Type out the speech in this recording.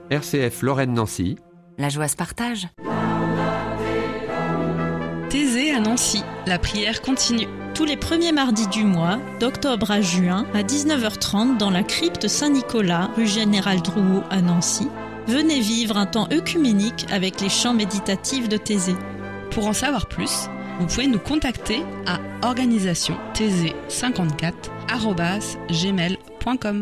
RCF Lorraine-Nancy. La joie se partage. Thésée à Nancy, la prière continue. Tous les premiers mardis du mois, d'octobre à juin, à 19h30, dans la crypte Saint-Nicolas, rue Général Drouot à Nancy, venez vivre un temps œcuménique avec les chants méditatifs de Thésée. Pour en savoir plus, vous pouvez nous contacter à organisationthésée54@gmail.com.